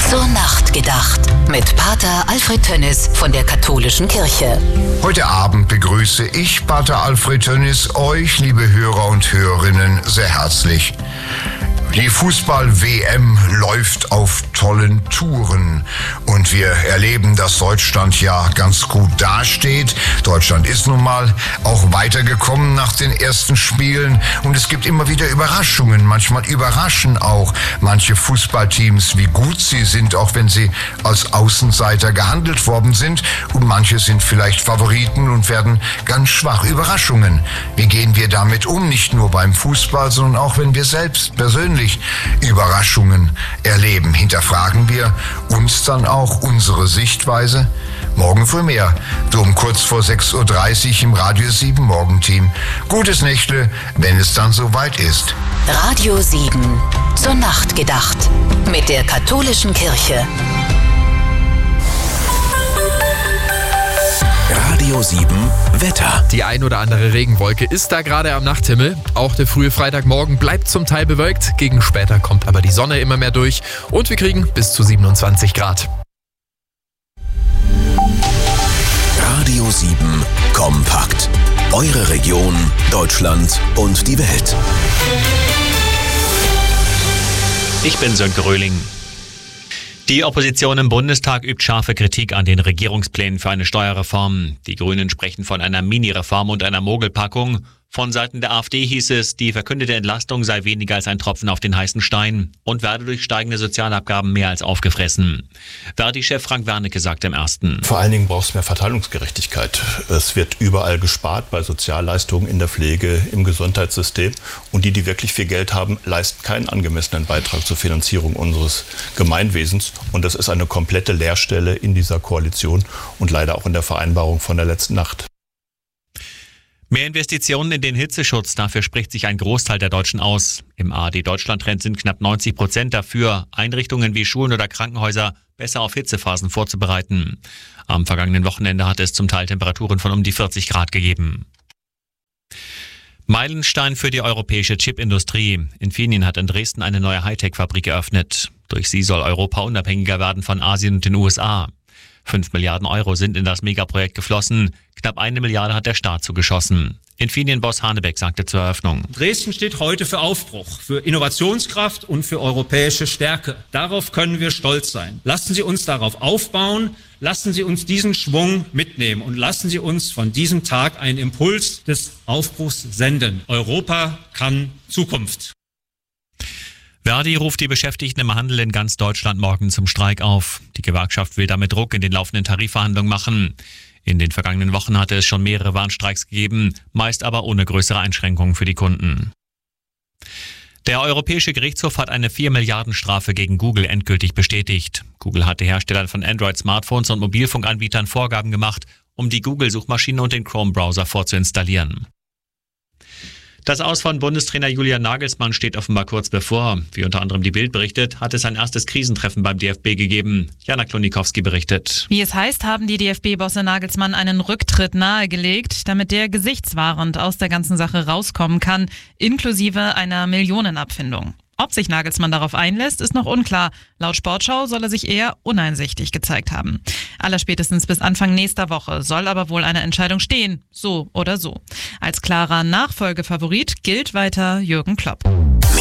Zur Nacht gedacht. Mit Pater Alfred Tönnis von der Katholischen Kirche. Heute Abend begrüße ich, Pater Alfred Tönnis, euch, liebe Hörer und Hörerinnen, sehr herzlich. Die Fußball-WM läuft auf tollen Touren und wir erleben, dass Deutschland ja ganz gut dasteht. Deutschland ist nun mal auch weitergekommen nach den ersten Spielen und es gibt immer wieder Überraschungen. Manchmal überraschen auch manche Fußballteams, wie gut sie sind, auch wenn sie als Außenseiter gehandelt worden sind, und manche sind vielleicht Favoriten und werden ganz schwach. Überraschungen. Wie gehen wir damit um? Nicht nur beim Fußball, sondern auch wenn wir selbst persönlich Überraschungen erleben. Hinterfragen wir uns dann auch unsere Sichtweise? Morgen früh mehr. So um kurz vor 6.30 Uhr im Radio 7 Morgenteam. Gutes Nächtle, wenn es dann soweit ist. Radio 7. Zur Nacht gedacht. Mit der Katholischen Kirche. Radio 7 Wetter. Die ein oder andere Regenwolke ist da gerade am Nachthimmel. Auch der frühe Freitagmorgen bleibt zum Teil bewölkt. Gegen später kommt aber die Sonne immer mehr durch und wir kriegen bis zu 27 Grad. Radio 7 kompakt. Eure Region, Deutschland und die Welt. Ich bin Sönke Röhling. Die Opposition im Bundestag übt scharfe Kritik an den Regierungsplänen für eine Steuerreform. Die Grünen sprechen von einer Mini-Reform und einer Mogelpackung. Von Seiten der AfD hieß es, die verkündete Entlastung sei weniger als ein Tropfen auf den heißen Stein und werde durch steigende Sozialabgaben mehr als aufgefressen. Verdi-Chef Frank Wernicke sagte im Ersten: Vor allen Dingen braucht es mehr Verteilungsgerechtigkeit. Es wird überall gespart, bei Sozialleistungen, in der Pflege, im Gesundheitssystem. Und die wirklich viel Geld haben, leisten keinen angemessenen Beitrag zur Finanzierung unseres Gemeinwesens. Und das ist eine komplette Leerstelle in dieser Koalition und leider auch in der Vereinbarung von der letzten Nacht. Mehr Investitionen in den Hitzeschutz, dafür spricht sich ein Großteil der Deutschen aus. Im ARD-Deutschland-Trend sind knapp 90% dafür, Einrichtungen wie Schulen oder Krankenhäuser besser auf Hitzephasen vorzubereiten. Am vergangenen Wochenende hat es zum Teil Temperaturen von um die 40 Grad gegeben. Meilenstein für die europäische Chipindustrie. Infineon hat in Dresden eine neue Hightech-Fabrik eröffnet. Durch sie soll Europa unabhängiger werden von Asien und den USA. 5 Milliarden Euro sind in das Megaprojekt geflossen. Knapp 1 Milliarde hat der Staat zugeschossen. Infineon-Boss Hanebeck sagte zur Eröffnung: Dresden steht heute für Aufbruch, für Innovationskraft und für europäische Stärke. Darauf können wir stolz sein. Lassen Sie uns darauf aufbauen, lassen Sie uns diesen Schwung mitnehmen und lassen Sie uns von diesem Tag einen Impuls des Aufbruchs senden. Europa kann Zukunft. Verdi ruft die Beschäftigten im Handel in ganz Deutschland morgen zum Streik auf. Die Gewerkschaft will damit Druck in den laufenden Tarifverhandlungen machen. In den vergangenen Wochen hatte es schon mehrere Warnstreiks gegeben, meist aber ohne größere Einschränkungen für die Kunden. Der Europäische Gerichtshof hat eine 4 Milliarden Strafe gegen Google endgültig bestätigt. Google hatte Herstellern von Android-Smartphones und Mobilfunkanbietern Vorgaben gemacht, um die Google-Suchmaschine und den Chrome-Browser vorzuinstallieren. Das Aus von Bundestrainer Julian Nagelsmann steht offenbar kurz bevor. Wie unter anderem die Bild berichtet, hat es ein erstes Krisentreffen beim DFB gegeben. Jana Klonikowski berichtet. Wie es heißt, haben die DFB-Bosse Nagelsmann einen Rücktritt nahegelegt, damit der gesichtswahrend aus der ganzen Sache rauskommen kann, inklusive einer Millionenabfindung. Ob sich Nagelsmann darauf einlässt, ist noch unklar. Laut Sportschau soll er sich eher uneinsichtig gezeigt haben. Allerspätestens bis Anfang nächster Woche soll aber wohl eine Entscheidung stehen, so oder so. Als klarer Nachfolgefavorit gilt weiter Jürgen Klopp.